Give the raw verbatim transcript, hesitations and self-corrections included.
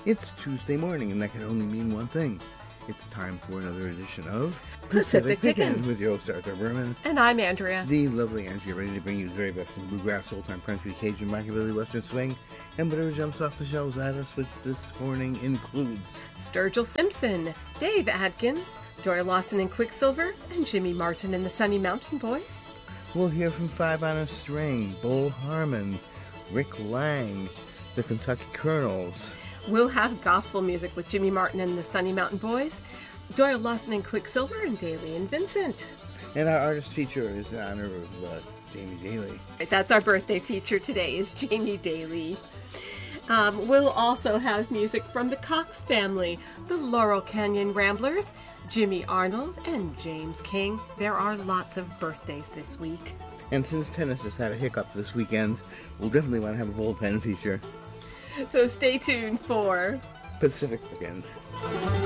It's Tuesday morning, and that can only mean one thing. It's time for another edition of Pacific Pickin' with your host, Arthur Berman. And I'm Andrea. The lovely Andrea, ready to bring you the very best in bluegrass, old-time country, Cajun, rockabilly, western swing, and whatever jumps off the shelves at us, which this morning includes Sturgill Simpson, Dave Adkins, Joy Lawson and Quicksilver, and Jimmy Martin and the Sunny Mountain Boys. We'll hear from Five on a String, Bull Harmon, Rick Lang, the Kentucky Colonels. We'll have gospel music with Jimmy Martin and the Sunny Mountain Boys, Doyle Lawson and Quicksilver, and Daly and Vincent. And our artist feature is in honor of uh, Jamie Daly. That's our birthday feature today, is Jamie Daly. Um, we'll also have music from the Cox family, the Laurel Canyon Ramblers, Jimmy Arnold, and James King. There are lots of birthdays this week. And since tennis has had a hiccup this weekend, we'll definitely want to have a bullpen feature. So stay tuned for Pacific Pickin'.